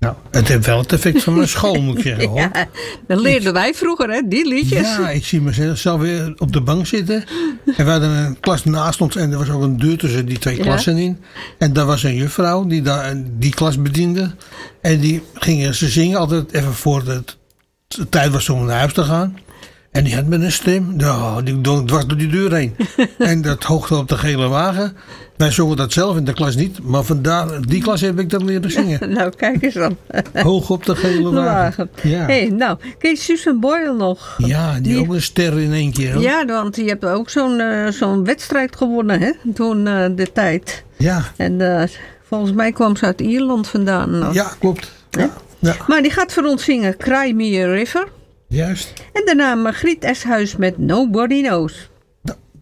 Nou, het heeft wel het effect van mijn school, moet ik zeggen, hoor. Ja, dat leerden wij vroeger, hè, die liedjes. Ja, ik zie mezelf weer op de bank zitten. En we hadden een klas naast ons en er was ook een deur tussen die twee klassen in. En daar was een juffrouw die die klas bediende. En die gingen ze zingen altijd even voor de tijd was om naar huis te gaan. En die had met een stem, die dwars door die deur heen. En dat hoogte op de gele wagen. Wij zongen dat zelf in de klas niet. Maar vandaar, die klas heb ik dat leren zingen. Nou, kijk eens dan. Hoog op de gele wagen. Ja. Hey, nou, ken je Susan Boyle nog? Ja, die ook een ster in één keer. Hoor. Ja, want die heeft ook zo'n wedstrijd gewonnen, hè? Toen de tijd. Ja. En volgens mij kwam ze uit Ierland vandaan. Nog. Ja, klopt. Ja. Ja. Maar die gaat voor ons zingen Cry Me a River. Juist. En daarna Margriet Eshuis met Nobody Knows.